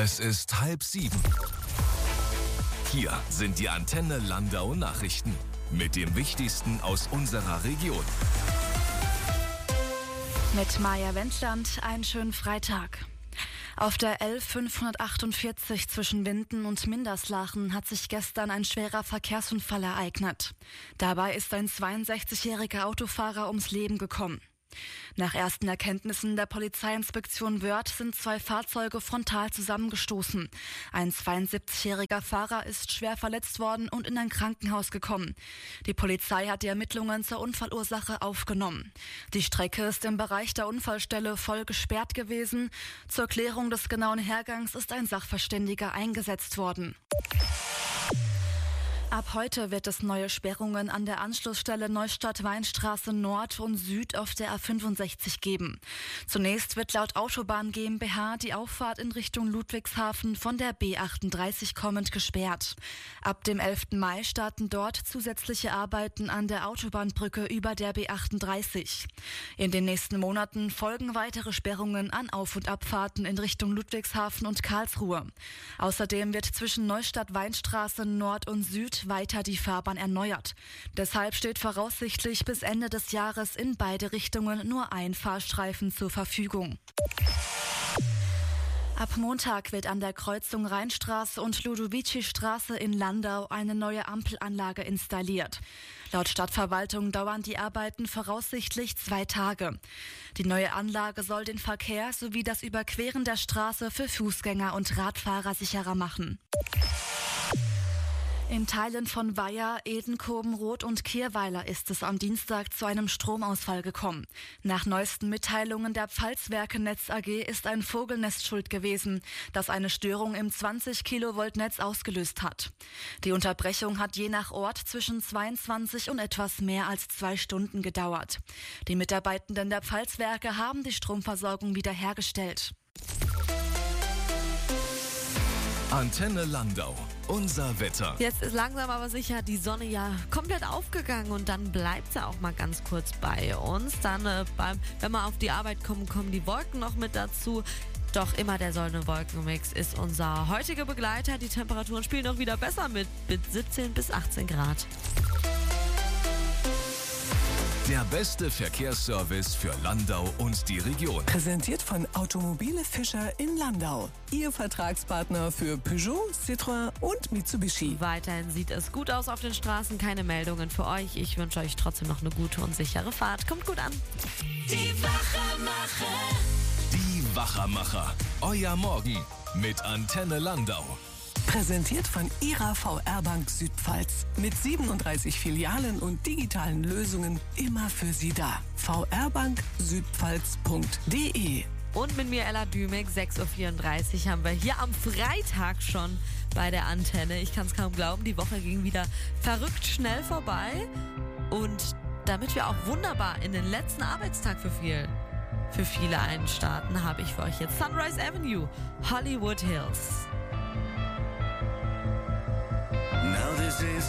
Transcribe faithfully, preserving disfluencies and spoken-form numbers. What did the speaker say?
Es ist halb sieben. Hier sind die Antenne Landau Nachrichten mit dem Wichtigsten aus unserer Region. Mit Maja Wendland einen schönen Freitag. Auf der L fünfhundertachtundvierzig zwischen Winden und Minderslachen hat sich gestern ein schwerer Verkehrsunfall ereignet. Dabei ist ein zweiundsechzigjähriger Autofahrer ums Leben gekommen. Nach ersten Erkenntnissen der Polizeiinspektion Wörth sind zwei Fahrzeuge frontal zusammengestoßen. Ein zweiundsiebzigjähriger Fahrer ist schwer verletzt worden und in ein Krankenhaus gekommen. Die Polizei hat die Ermittlungen zur Unfallursache aufgenommen. Die Strecke ist im Bereich der Unfallstelle voll gesperrt gewesen. Zur Klärung des genauen Hergangs ist ein Sachverständiger eingesetzt worden. Ab heute wird es neue Sperrungen an der Anschlussstelle Neustadt-Weinstraße Nord und Süd auf der A fünfundsechzig geben. Zunächst wird laut Autobahn GmbH die Auffahrt in Richtung Ludwigshafen von der B achtunddreißig kommend gesperrt. Ab dem elften Mai starten dort zusätzliche Arbeiten an der Autobahnbrücke über der B achtunddreißig. In den nächsten Monaten folgen weitere Sperrungen an Auf- und Abfahrten in Richtung Ludwigshafen und Karlsruhe. Außerdem wird zwischen Neustadt-Weinstraße Nord und Süd weiter die Fahrbahn erneuert. Deshalb steht voraussichtlich bis Ende des Jahres in beide Richtungen nur ein Fahrstreifen zur Verfügung. Ab Montag wird an der Kreuzung Rheinstraße und Ludovici-Straße in Landau eine neue Ampelanlage installiert. Laut Stadtverwaltung dauern die Arbeiten voraussichtlich zwei Tage. Die neue Anlage soll den Verkehr sowie das Überqueren der Straße für Fußgänger und Radfahrer sicherer machen. In Teilen von Weiher, Edenkoben, Roth und Kirweiler ist es am Dienstag zu einem Stromausfall gekommen. Nach neuesten Mitteilungen der Pfalzwerke Netz A G ist ein Vogelnest schuld gewesen, das eine Störung im zwanzig Kilovolt Netz ausgelöst hat. Die Unterbrechung hat je nach Ort zwischen zweiundzwanzig und etwas mehr als zwei Stunden gedauert. Die Mitarbeitenden der Pfalzwerke haben die Stromversorgung wiederhergestellt. Antenne Landau. Unser Wetter. Jetzt ist langsam aber sicher die Sonne ja komplett aufgegangen und dann bleibt sie auch mal ganz kurz bei uns. Dann, äh, beim, wenn wir auf die Arbeit kommen, kommen die Wolken noch mit dazu. Doch immer der Sonne-Wolken-Mix ist unser heutiger Begleiter. Die Temperaturen spielen auch wieder besser mit, mit siebzehn bis achtzehn Grad. Der beste Verkehrsservice für Landau und die Region. Präsentiert von Automobile Fischer in Landau. Ihr Vertragspartner für Peugeot, Citroën und Mitsubishi. Weiterhin sieht es gut aus auf den Straßen. Keine Meldungen für euch. Ich wünsche euch trotzdem noch eine gute und sichere Fahrt. Kommt gut an. Die Wachermacher. Die Wachermacher. Euer Morgen mit Antenne Landau. Präsentiert von Ihrer V R Bank Südpfalz. Mit siebenunddreißig Filialen und digitalen Lösungen immer für Sie da. v r bank südpfalz punkt d e. Und mit mir Ella Dümig, sechs Uhr vierunddreißig haben wir hier am Freitag schon bei der Antenne. Ich kann es kaum glauben, die Woche ging wieder verrückt schnell vorbei. Und damit wir auch wunderbar in den letzten Arbeitstag für viel, für viele einstarten, habe ich für euch jetzt Sunrise Avenue, Hollywood Hills. Now this is